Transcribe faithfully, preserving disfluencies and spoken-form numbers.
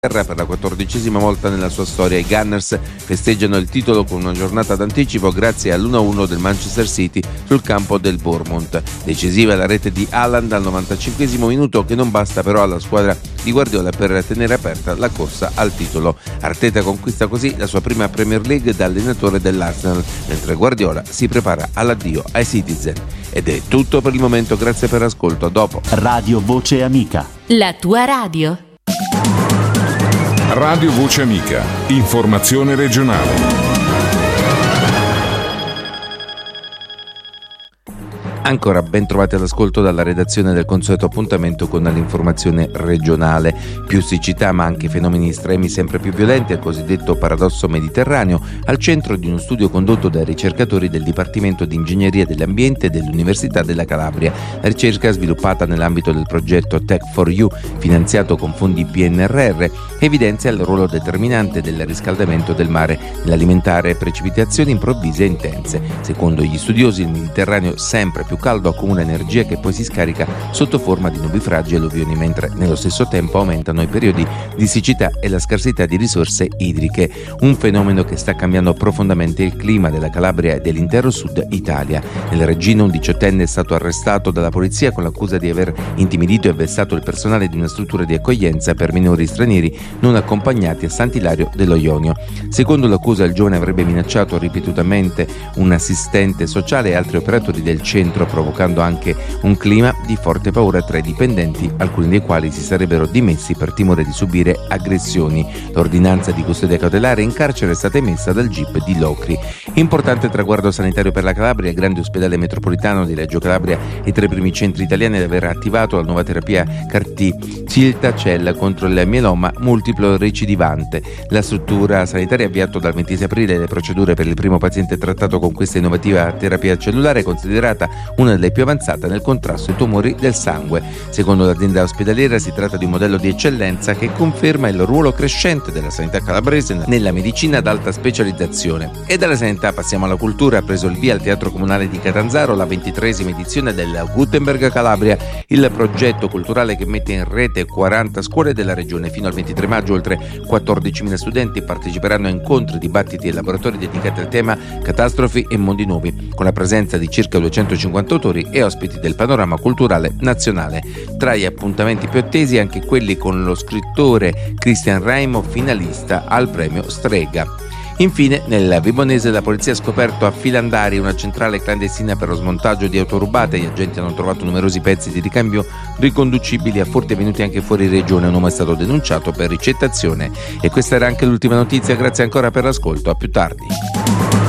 Per la quattordicesima volta nella sua storia i Gunners festeggiano il titolo con una giornata d'anticipo grazie all'uno a uno del Manchester City sul campo del Bournemouth. Decisiva la rete di Haaland al novantacinquesimo minuto, che non basta però alla squadra di Guardiola per tenere aperta la corsa al titolo. Arteta conquista così la sua prima Premier League da allenatore dell'Arsenal, mentre Guardiola si prepara all'addio ai Citizen. Ed è tutto per il momento, grazie per l'ascolto, a dopo. Radio Voce Amica. La tua radio. Radio Voce Amica, informazione regionale. Ancora ben trovati all'ascolto dalla redazione del consueto appuntamento con l'informazione regionale. Più siccità ma anche fenomeni estremi sempre più violenti, al cosiddetto paradosso mediterraneo, al centro di uno studio condotto dai ricercatori del Dipartimento di Ingegneria dell'Ambiente dell'Università della Calabria. La ricerca, sviluppata nell'ambito del progetto Tech for You, finanziato con fondi P N R R, evidenzia il ruolo determinante del riscaldamento del mare nell'alimentare precipitazioni improvvise e intense. Secondo gli studiosi, il Mediterraneo, sempre più caldo, accumula energia che poi si scarica sotto forma di nubifragi e alluvioni, mentre nello stesso tempo aumentano i periodi di siccità e la scarsità di risorse idriche, un fenomeno che sta cambiando profondamente il clima della Calabria e dell'intero sud Italia. Nel Reggino un diciottenne è stato arrestato dalla polizia con l'accusa di aver intimidito e vessato il personale di una struttura di accoglienza per minori stranieri non accompagnati a Sant'Ilario dello Ionio. Secondo l'accusa, il giovane avrebbe minacciato ripetutamente un assistente sociale e altri operatori del centro, provocando anche un clima di forte paura tra i dipendenti, alcuni dei quali si sarebbero dimessi per timore di subire aggressioni. L'ordinanza di custodia cautelare in carcere è stata emessa dal G I P di Locri. Importante traguardo sanitario per la Calabria: il grande ospedale metropolitano di Reggio Calabria è tra i primi centri italiani ad aver attivato la nuova terapia C A R T Cilta-Cell contro il mieloma multiplo recidivante. La struttura sanitaria ha avviato dal ventisei aprile le procedure per il primo paziente trattato con questa innovativa terapia cellulare, considerata una delle più avanzate nel contrasto ai tumori del sangue. Secondo l'azienda ospedaliera si tratta di un modello di eccellenza che conferma il ruolo crescente della sanità calabrese nella medicina ad alta specializzazione. E dalla sanità passiamo alla cultura. Ha preso il via al Teatro Comunale di Catanzaro la ventitreesima edizione del Gutenberg Calabria, il progetto culturale che mette in rete quaranta scuole della regione. Fino al ventitré maggio oltre quattordicimila studenti parteciperanno a incontri, dibattiti e laboratori dedicati al tema catastrofi e mondi nuovi, con la presenza di circa duecentocinquanta autori e ospiti del panorama culturale nazionale. Tra gli appuntamenti più attesi anche quelli con lo scrittore Christian Raimo, finalista al premio Strega. Infine, nel Vibonese la polizia ha scoperto a Filandari una centrale clandestina per lo smontaggio di auto rubate. Gli agenti hanno trovato numerosi pezzi di ricambio riconducibili a furti avvenuti anche fuori regione. Un uomo è stato denunciato per ricettazione. E questa era anche l'ultima notizia. Grazie ancora per l'ascolto. A più tardi.